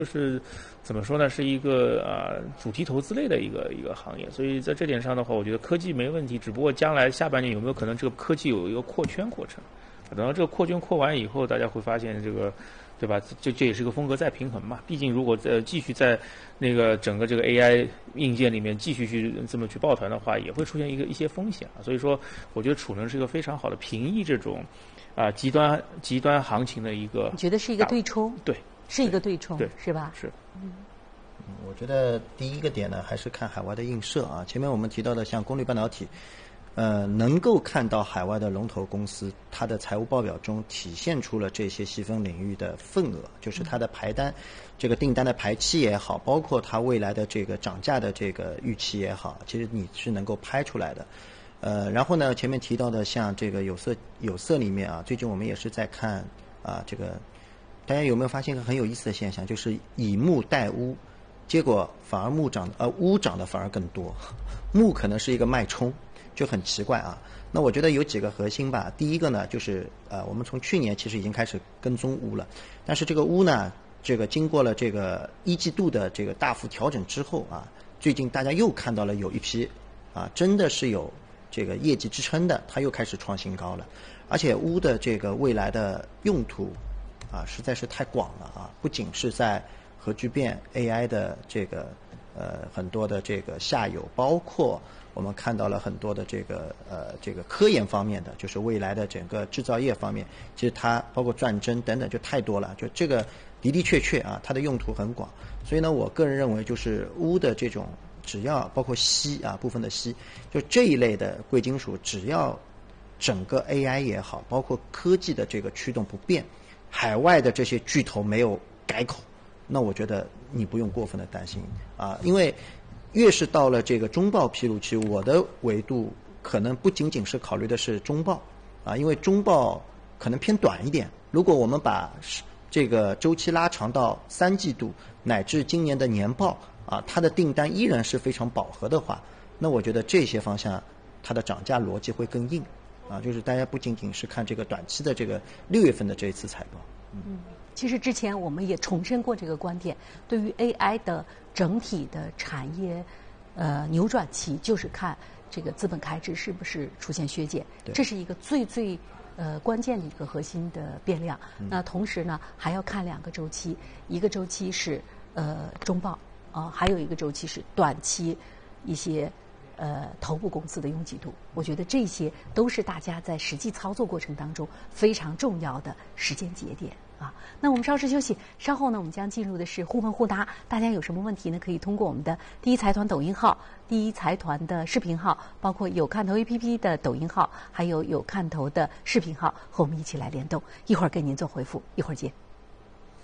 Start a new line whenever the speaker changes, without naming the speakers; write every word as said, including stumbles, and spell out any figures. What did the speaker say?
就是怎么说呢，是一个啊、呃、主题投资类的一个一个行业，所以在这点上的话，我觉得科技没问题，只不过将来下半年有没有可能这个科技有一个扩圈过程，等到这个扩圈扩完以后，大家会发现这个，对吧？这这也是个风格再平衡嘛。毕竟如果在继续在那个整个这个 A I 硬件里面继续去这么去抱团的话，也会出现一个一些风险啊。所以说，我觉得储能是一个非常好的平抑这种啊、呃、极端极端行情的一个。
你觉得是一个对冲？
对。
是一个对冲，
对，
是吧？
是。
嗯，我觉得第一个点呢，还是看海外的映射啊。前面我们提到的像功率半导体，呃，能够看到海外的龙头公司，它的财务报表中体现出了这些细分领域的份额，就是它的排单，这个订单的排期也好，包括它未来的这个涨价的这个预期也好，其实你是能够拍出来的。呃，然后呢，前面提到的像这个有色有色里面啊，最近我们也是在看啊这个。大家有没有发现一个很有意思的现象，就是以木代钨，结果反而木涨呃钨涨的反而更多，木可能是一个脉冲，就很奇怪啊。那我觉得有几个核心吧。第一个呢，就是呃我们从去年其实已经开始跟踪钨了，但是这个钨呢，这个经过了这个一季度的这个大幅调整之后啊，最近大家又看到了有一批啊真的是有这个业绩支撑的，它又开始创新高了，而且钨的这个未来的用途。啊，实在是太广了啊！不仅是在核聚变 A I 的这个呃很多的这个下游，包括我们看到了很多的这个呃这个科研方面的，就是未来的整个制造业方面，其实它包括钻针等等就太多了。就这个的的确确啊，它的用途很广。所以呢，我个人认为就是钨的这种，只要包括锡啊部分的锡，就这一类的贵金属，只要整个 A I 也好，包括科技的这个驱动不变。海外的这些巨头没有改口，那我觉得你不用过分的担心啊，因为越是到了这个中报披露期，我的维度可能不仅仅是考虑的是中报啊，因为中报可能偏短一点。如果我们把这个周期拉长到三季度乃至今年的年报啊，它的订单依然是非常饱和的话，那我觉得这些方向它的涨价逻辑会更硬。啊，就是大家不仅仅是看这个短期的这个六月份的这一次财报。
嗯，嗯其实之前我们也重申过这个观点，对于 A I 的整体的产业呃扭转期，就是看这个资本开支是不是出现削减，这是一个最最呃关键的一个核心的变量。嗯、那同时呢，还要看两个周期，一个周期是呃中报啊、呃，还有一个周期是短期一些。呃，头部公司的拥挤度，我觉得这些都是大家在实际操作过程当中非常重要的时间节点啊。那我们稍事休息，稍后呢，我们将进入的是互问互答。大家有什么问题呢？可以通过我们的第一财团抖音号、第一财团的视频号，包括有看头 A P P 的抖音号，还有有看头的视频号，和我们一起来联动。一会儿跟您做回复，一会儿见。